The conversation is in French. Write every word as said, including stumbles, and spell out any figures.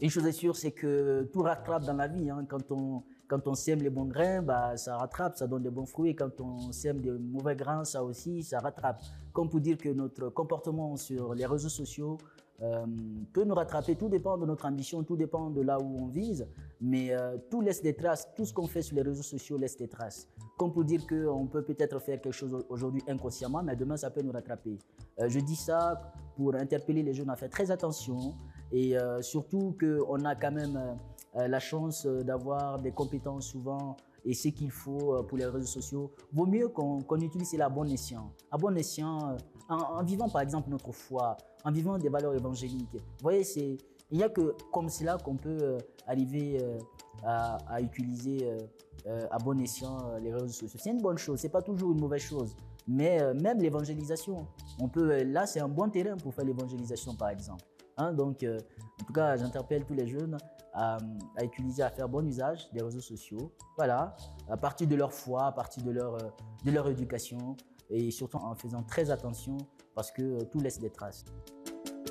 Une chose est sûre, c'est que tout rattrape dans la vie. Hein. Quand on, quand on sème les bons grains, bah, ça rattrape, ça donne des bons fruits. Quand on sème des mauvais grains, ça aussi, ça rattrape. Comme pour dire que notre comportement sur les réseaux sociaux euh, peut nous rattraper. Tout dépend de notre ambition, tout dépend de là où on vise. Mais euh, tout laisse des traces. Tout ce qu'on fait sur les réseaux sociaux laisse des traces. Comme pour dire qu'on peut peut-être faire quelque chose aujourd'hui inconsciemment, mais demain, ça peut nous rattraper. Euh, je dis ça pour interpeller les jeunes à faire très attention. Et euh, surtout qu'on a quand même euh, la chance d'avoir des compétences souvent et ce qu'il faut pour les réseaux sociaux. Vaut mieux qu'on qu'on utilise cela à bon escient. À bon escient, en, en vivant par exemple notre foi, en vivant des valeurs évangéliques. Vous voyez, c'est, il n'y a que comme cela qu'on peut euh, arriver euh, à, à utiliser euh, euh, à bon escient les réseaux sociaux. C'est une bonne chose, c'est pas toujours une mauvaise chose. Mais euh, même l'évangélisation, on peut, là c'est un bon terrain pour faire l'évangélisation par exemple. Hein, donc, euh, en tout cas, j'interpelle tous les jeunes à, à utiliser, à faire bon usage des réseaux sociaux. Voilà, à partir de leur foi, à partir de leur, euh, de leur éducation et surtout en faisant très attention parce que euh, tout laisse des traces.